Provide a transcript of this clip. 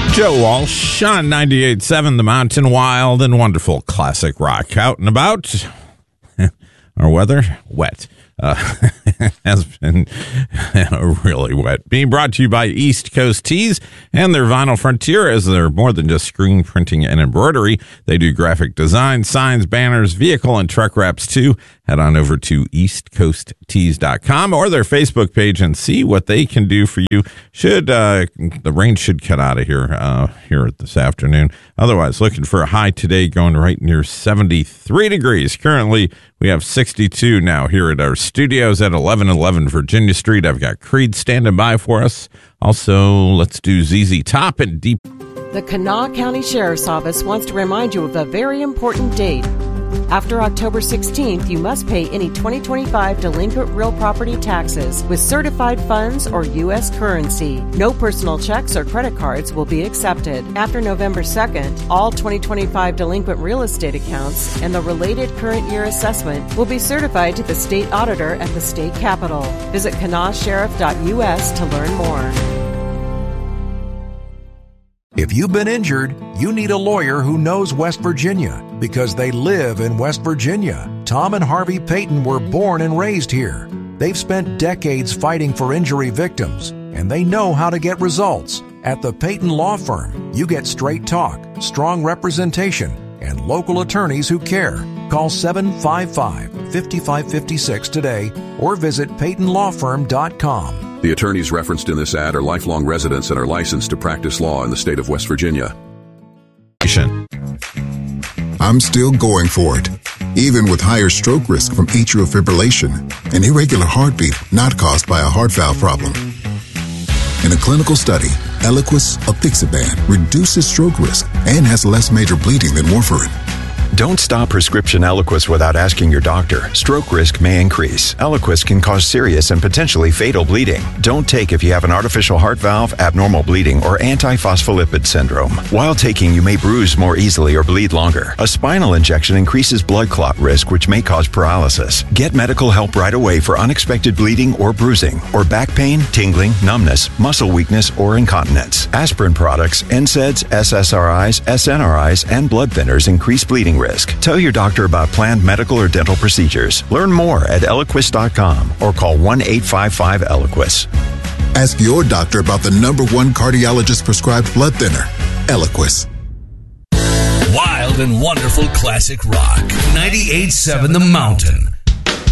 Joe Walsh on 98.7 The Mountain. Wild and wonderful classic rock. Out and about. Our weather, wet. Has been really wet. Being brought to you by East Coast Tees and their Vinyl Frontier, as they're more than just screen printing and embroidery. They do graphic design, signs, banners, vehicle, and truck wraps too. Head on over to eastcoasttees.com or their Facebook page and see what they can do for you. The rain should cut out of here this afternoon. Otherwise, looking for a high today going right near 73 degrees. Currently, we have 62 now here at our studios at 1111 Virginia Street. I've got Creed standing by for us. Also, let's do ZZ Top and Deep. The Kanawha County Sheriff's Office wants to remind you of a very important date. After October 16th, you must pay any 2025 delinquent real property taxes with certified funds or U.S. currency. No personal checks or credit cards will be accepted. After November 2nd, all 2025 delinquent real estate accounts and the related current year assessment will be certified to the state auditor at the state capitol. Visit kanawhasheriff.us to learn more. If you've been injured, you need a lawyer who knows West Virginia because they live in West Virginia. Tom and Harvey Payton were born and raised here. They've spent decades fighting for injury victims, and they know how to get results. At the Payton Law Firm, you get straight talk, strong representation, and local attorneys who care. Call 755-5556 today or visit PaytonLawFirm.com. The attorneys referenced in this ad are lifelong residents and are licensed to practice law in the state of West Virginia. I'm still going for it, even with higher stroke risk from atrial fibrillation, an irregular heartbeat not caused by a heart valve problem. In a clinical study, Eliquis apixaban reduces stroke risk and has less major bleeding than warfarin. Don't stop prescription Eliquis without asking your doctor. Stroke risk may increase. Eliquis can cause serious and potentially fatal bleeding. Don't take if you have an artificial heart valve, abnormal bleeding, or antiphospholipid syndrome. While taking, you may bruise more easily or bleed longer. A spinal injection increases blood clot risk, which may cause paralysis. Get medical help right away for unexpected bleeding or bruising, or back pain, tingling, numbness, muscle weakness, or incontinence. Aspirin products, NSAIDs, SSRIs, SNRIs, and blood thinners increase bleeding risk. Tell your doctor about planned medical or dental procedures. Learn more at Eliquis.com or call 1-855-ELIQUIS. Ask your doctor about the #1 cardiologist prescribed blood thinner, Eliquis. Wild and wonderful classic rock. 98.7 The Mountain.